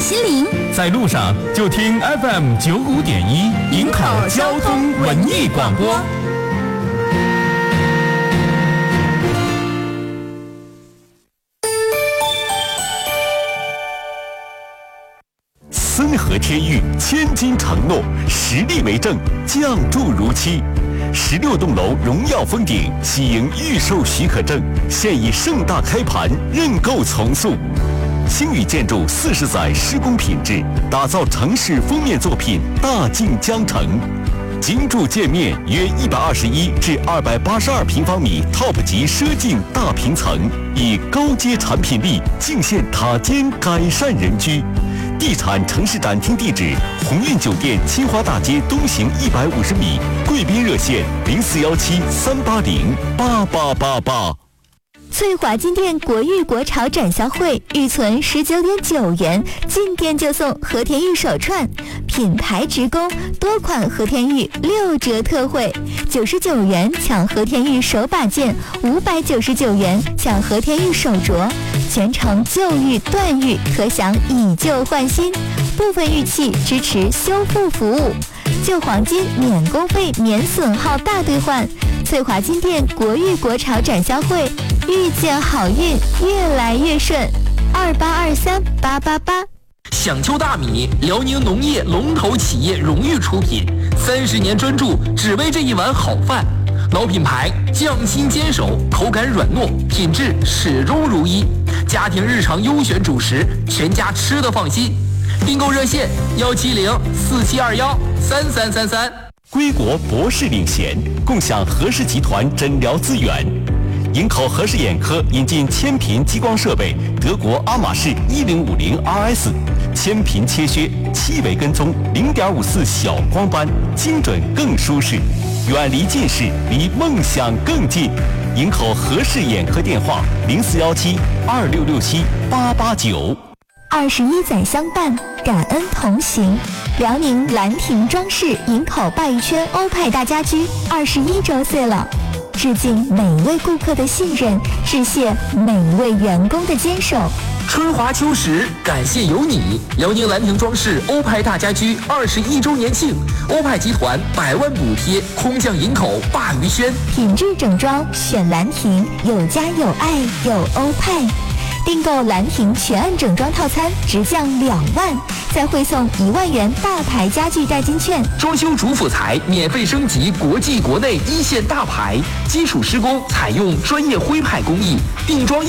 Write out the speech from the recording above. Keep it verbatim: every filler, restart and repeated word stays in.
心灵。 在路上就听 F M 九五点一营口交通文艺广播。 森和天域千金承诺，实力为证，降注如期。十六栋楼荣耀封顶，喜迎预售许可证，现已盛大开盘，认购从速。星宇建筑四十载施工品质，打造城市封面作品大进江城。精筑界面约一百二十一至二百八十二平方米 Top 级奢境大平层，以高阶产品力尽现塔尖改善人居。地产城市展厅地址：鸿运酒店清华大街东行一百五十米，贵宾热线零四幺七三八零八八八八。 翠华金店国誉国潮展销会，预存十九点九元，进店就送和田玉手串，品牌直供，多款和田玉六折特惠，九十九元抢和田玉手把件，五百九十九元抢和田玉手镯，全程旧玉断玉，可享以旧换新，部分玉器支持修复服务，旧黄金免工费免损耗大兑换。翠华金店国誉国潮展销会，遇见好运，越来越顺。二八二三八八八。 响丘大米，辽宁农业龙头企业荣誉出品，三十年专注，只为这一碗好饭。老品牌，匠心坚守，口感软糯，品质始终如一。家庭日常优选主食，全家吃得放心。订购热线：幺七零四七二幺三三三三。 归国博士领衔，共享和氏集团诊疗资源。营口和氏眼科引进千频激光设备，德国阿玛仕一零五零 R S， 千频切削，七维跟踪，零点五四小光斑，精准更舒适，远离近视，离梦想更近。营口和氏眼科电话：零四幺七二六六七八八九。 二十一载相伴，感恩同行。辽宁兰亭装饰营口鲅鱼圈欧派大家居二十一周岁了，致敬每位顾客的信任，致谢每位员工的坚守。 春华秋实，感谢有你！辽宁兰亭装饰欧派大家居二十一周年庆，欧派集团百万补贴，空降营口鲅鱼轩， 品质整装选兰亭，有家有爱有欧派。订购兰亭全案整装套餐直降两万，再汇送一万元大牌家具代金券。 装修主辅材免费升级国际国内一线大牌，基础施工采用专业徽派工艺，定装